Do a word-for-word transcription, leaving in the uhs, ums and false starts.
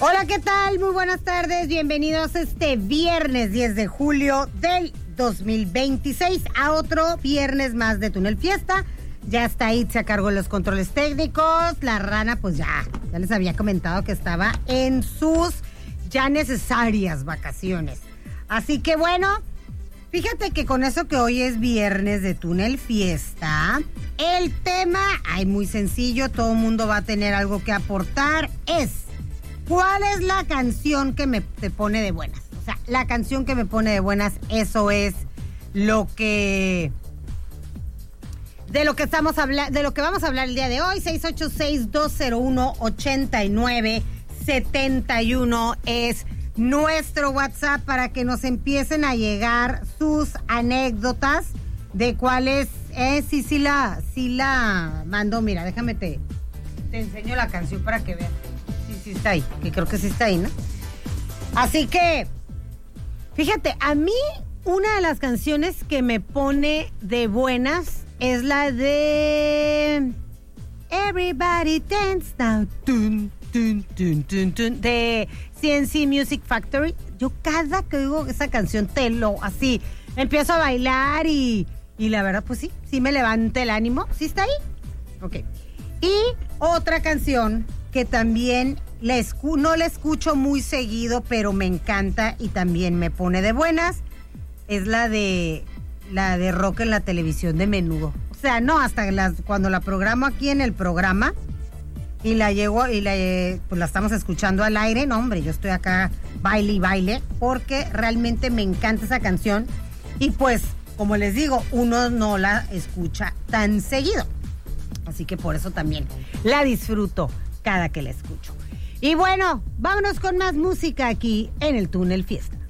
Hola, ¿qué tal? Muy buenas tardes, bienvenidos este viernes diez de julio del dos mil veintiséis a otro viernes más de Túnel Fiesta. Ya está Itzi a cargo de los controles técnicos. La rana, pues ya, ya les había comentado que estaba en sus ya necesarias vacaciones. Así que bueno, fíjate que con eso que hoy es viernes de Túnel Fiesta, el tema, ay, muy sencillo, todo el mundo va a tener algo que aportar, es ¿cuál es la canción que me te pone de buenas? O sea, la canción que me pone de buenas, eso es lo que de lo que estamos hablando, de lo que vamos a hablar el día de hoy. Seis ocho seis, dos cero uno, ocho nueve siete uno es nuestro WhatsApp para que nos empiecen a llegar sus anécdotas de cuáles, eh, sí, sí la, sí la mandó. Mira, déjame te, te enseño la canción para que vean. Sí, sí está ahí, que creo que sí está ahí, ¿no? Así que, fíjate, a mí una de las canciones que me pone de buenas es la de Everybody Dance Now, tun, tun, tun, tun, tun, de C N C Music Factory. Yo cada que oigo esa canción te lo así, empiezo a bailar y, y la verdad, pues sí, sí me levanta el ánimo. ¿Sí está ahí? Ok. Y otra canción que también la escu- no la escucho muy seguido, pero me encanta y también me pone de buenas, es la de la de rock en la televisión de Menudo. O sea, no, hasta las, cuando la programo aquí en el programa y la llego y la, pues la estamos escuchando al aire, no hombre, yo estoy acá baile y baile, porque realmente me encanta esa canción y pues, como les digo, uno no la escucha tan seguido. Así que por eso también la disfruto cada que la escucho. Y bueno, vámonos con más música aquí en el Túnel Fiesta.